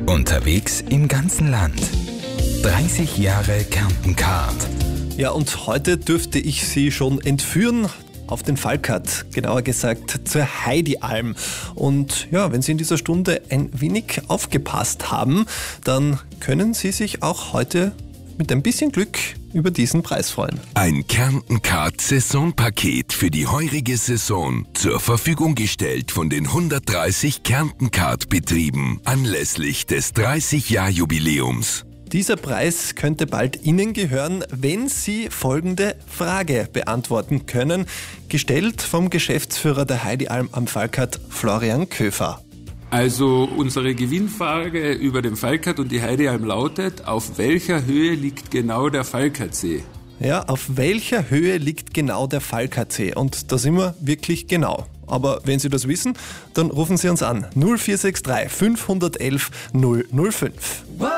Unterwegs im ganzen Land. 30 Jahre Kärnten-Card. Ja, und heute dürfte ich Sie schon entführen auf den Falkert, genauer gesagt zur Heidi-Alm. Und ja, wenn Sie in dieser Stunde ein wenig aufgepasst haben, dann können Sie sich auch heute mit ein bisschen Glück über diesen Preis freuen. Ein Kärnten-Card-Saisonpaket für die heurige Saison. Zur Verfügung gestellt von den 130 Kärnten-Card-Betrieben anlässlich des 30-Jahr-Jubiläums. Dieser Preis könnte bald Ihnen gehören, wenn Sie folgende Frage beantworten können, gestellt vom Geschäftsführer der Heidi-Alm am Falkert, Florian Köfer. Also unsere Gewinnfrage über den Falkert und die Heidi-Alm lautet: Auf welcher Höhe liegt genau der Falkertsee? Ja, auf welcher Höhe liegt genau der Falkertsee? Und da sind wir wirklich genau. Aber wenn Sie das wissen, dann rufen Sie uns an 0463 511 005.